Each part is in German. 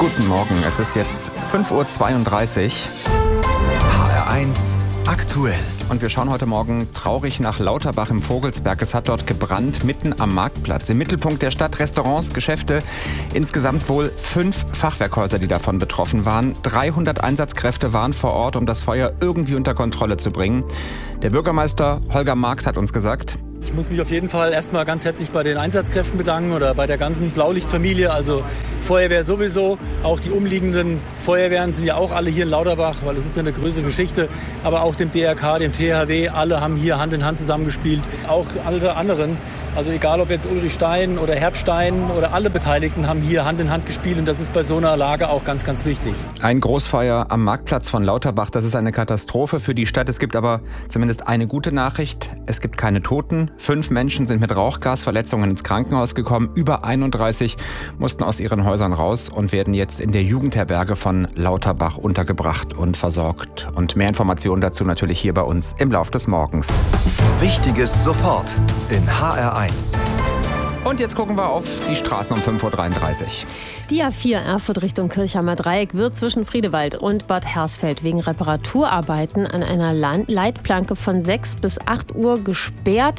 Guten Morgen, es ist jetzt 5:32 Uhr. HR1 aktuell. Und wir schauen heute Morgen traurig nach Lauterbach im Vogelsberg. Es hat dort gebrannt, mitten am Marktplatz. Im Mittelpunkt der Stadt Restaurants, Geschäfte, insgesamt wohl 5 Fachwerkhäuser, die davon betroffen waren. 300 Einsatzkräfte waren vor Ort, um das Feuer irgendwie unter Kontrolle zu bringen. Der Bürgermeister Holger Marx hat uns gesagt: Ich muss mich auf jeden Fall erstmal ganz herzlich bei den Einsatzkräften bedanken oder bei der ganzen Blaulichtfamilie, also Feuerwehr sowieso. Auch die umliegenden Feuerwehren sind ja auch alle hier in Lauterbach, weil es ist ja eine größere Geschichte. Aber auch dem BRK, dem THW, alle haben hier Hand in Hand zusammengespielt. Auch alle anderen, also egal ob jetzt Ulrich Stein oder Herbstein oder alle Beteiligten haben hier Hand in Hand gespielt. Und das ist bei so einer Lage auch ganz, ganz wichtig. Ein Großfeuer am Marktplatz von Lauterbach, das ist eine Katastrophe für die Stadt. Es gibt aber zumindest eine gute Nachricht. Es gibt keine Toten. 5 Menschen sind mit Rauchgasverletzungen ins Krankenhaus gekommen. Über 31 mussten aus ihren Häusern raus und werden jetzt in der Jugendherberge von Lauterbach untergebracht und versorgt. Und mehr Informationen dazu natürlich hier bei uns im Lauf des Morgens. Wichtiges sofort in HR1. Und jetzt gucken wir auf die Straßen um 5:33 Uhr. Die A4 Erfurt Richtung Kirchheimer Dreieck wird zwischen Friedewald und Bad Hersfeld wegen Reparaturarbeiten an einer Leitplanke von 6 bis 8 Uhr gesperrt.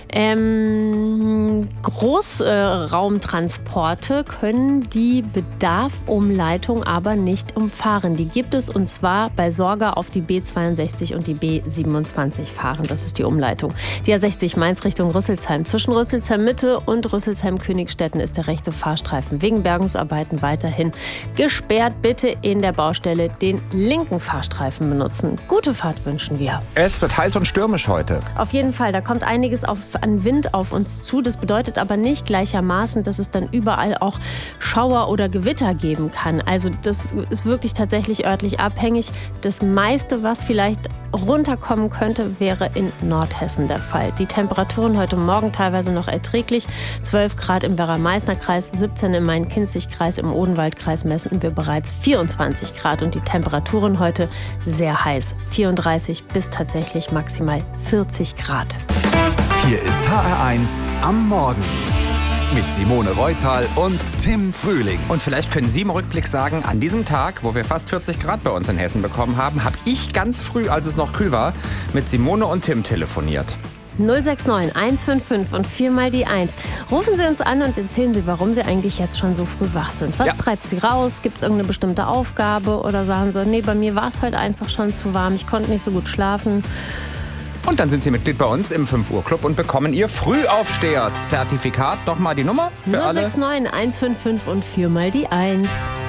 Großraumtransporte können die Bedarf-Umleitung aber nicht umfahren. Die gibt es, und zwar bei Sorge auf die B62 und die B27 fahren. Das ist die Umleitung. Die A60 Mainz Richtung Rüsselsheim. Zwischen Rüsselsheim Mitte und Rüsselsheim-Königstetten ist der rechte Fahrstreifen wegen Bergungsarbeiten weiterhin gesperrt. Bitte in der Baustelle den linken Fahrstreifen benutzen. Gute Fahrt wünschen wir. Es wird heiß und stürmisch heute. Auf jeden Fall, da kommt einiges an Wind auf uns zu. Das bedeutet aber nicht gleichermaßen, dass es dann überall auch Schauer oder Gewitter geben kann. Also das ist wirklich tatsächlich örtlich abhängig. Das meiste, was vielleicht runterkommen könnte, wäre in Nordhessen der Fall. Die Temperaturen heute Morgen teilweise noch erträglich. 12 Grad im Werra-Meißner-Kreis, 17 im Main-Kinzig-Kreis, im Odenwald-Kreis messen wir bereits 24 Grad. Und die Temperaturen heute sehr heiß. 34 bis tatsächlich maximal 40 Grad. Hier ist HR1 am Morgen mit Simone Reutal und Tim Frühling. Und vielleicht können Sie im Rückblick sagen, an diesem Tag, wo wir fast 40 Grad bei uns in Hessen bekommen haben, habe ich ganz früh, als es noch kühl war, mit Simone und Tim telefoniert. 069 155 und 4 mal die 1. Rufen Sie uns an und erzählen Sie, warum Sie eigentlich jetzt schon so früh wach sind. Was treibt Sie raus? Gibt es irgendeine bestimmte Aufgabe? Oder sagen Sie, nee, bei mir war es halt einfach schon zu warm. Ich konnte nicht so gut schlafen. Und dann sind Sie Mitglied bei uns im 5-Uhr-Club und bekommen Ihr Frühaufsteher-Zertifikat. Nochmal die Nummer für 069 155 und 4 mal die 1.